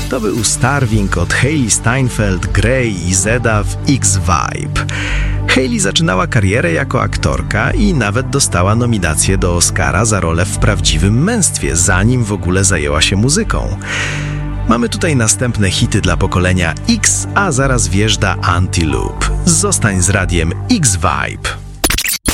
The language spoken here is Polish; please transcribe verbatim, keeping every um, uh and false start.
To był Starving od Hailee Steinfeld, Grey i Zeda w X-Vibe. Hailee zaczynała karierę jako aktorka i nawet dostała nominację do Oscara za rolę w Prawdziwym męstwie, zanim w ogóle zajęła się muzyką. Mamy tutaj następne hity dla pokolenia X, a zaraz wjeżdża Antelope. Zostań z radiem X-Vibe.